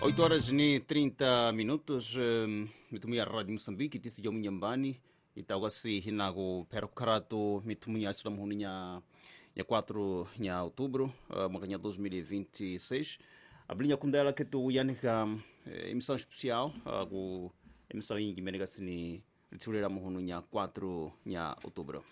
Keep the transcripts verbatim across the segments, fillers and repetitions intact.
oito horas e trinta minutos, mitumia Rádio Moçambique, tisi ya Munyambani, itawasi hinago pera kukarato mitumia sila muhuni nya nya quatro nya outubro, uh, mwaka nya dois mil e vinte e seis. Ablinya kundela ketu yanika eh, emissão especial, uh, ku emissão ingi menegasini ritsulera muhuni nya quatro nya outubro.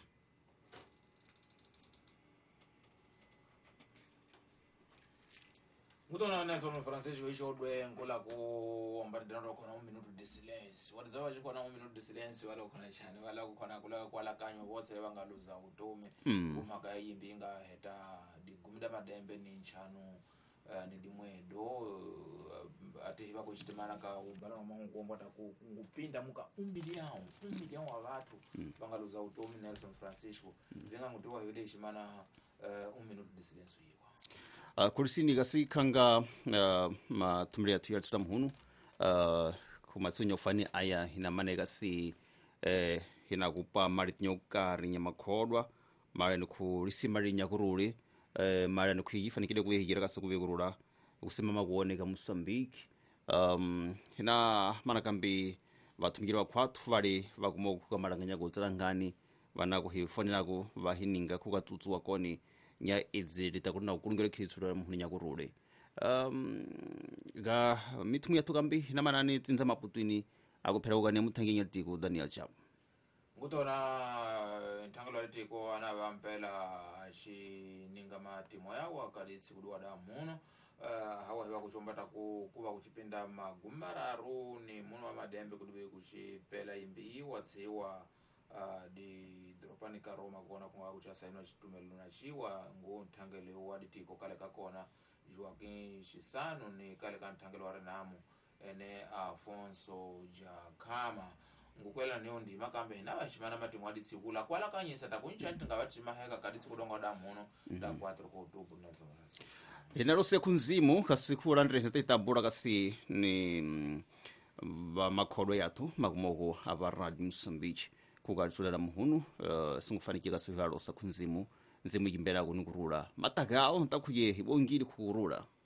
Mutona Nelson francês hoje o doe ngola ko ombardano kona un minuto de silence. What zawa jikona un minuto de silence wala kona chane wala kona kula kwala kanyo wote bangaluza utome uma kayimbi nga heta digumida madembe ni nchano ni dimwedo ate bako chitemana ka ubala no mungu ombota ku ngupinda muka umbiliao umbiliao wa watu bangaluza utome Nelson Francisco denga mutowa yode shimana un minuto de silence hiyo. Uh, kurisini gasi kanga uh, matumria tu yatsuda muhunu uh, kumatsunyo fani aya hina mane gasi eh, hina kupa maritnyoka rinya makodwa mare nuku risi marinya kururi eh, mare nuku yifani kile kuwe higira gasi kuwe kurura kusema maguone ga Mozambique um, hina manakambi vatumigira wakwatu vari vakumogu kukamaranganya kutsarangani vanaku hifani naku vahininga kukatutsu wakoni nya izili takuna ukulungere kitsura muhuni nyakurule um ga mitumu yatukambi namanani tsinza maputwini akuphera ukane muthangi nyatiko Daniel Chap ngutona ntangalo litiko ana vampela shi ninga matimo yawo akalitsi kudwa da muno uh, hawa hiwa kuchombata ku kuba kuchipinda magumararu ni muno wa madembe kudibe kuchipela imbi watsiwa Uh, di dropani ka Roma kuona kwa kuchasa ino chitumelo na chiwa ngo ntangele waditiko kale kakona Joaquim Chisano ni kale ka ntangelo warenamu ene Afonso Jakama ngukwela nyondi makambe na bashimana mati mwaditsi kula kwala kanyisa takuncha ntingabati maheka kaditsi kudonga damuno da quatro ko outubro na França enero sekunzimu kasikura ndre tabura kasi ni ba makholo yatu makumogo aba Radio Moçambique kugatsulera muhunu uh, singufanikika sivalo sakunzimu nzimu yimbera kunukurula matagao ntakuye ibongiri kurula